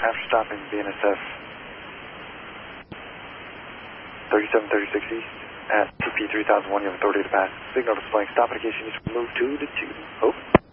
after stopping BNSF 3736 East at TP 3001, you have authority to pass. Signal displaying stop indication is moved to the 2. Over.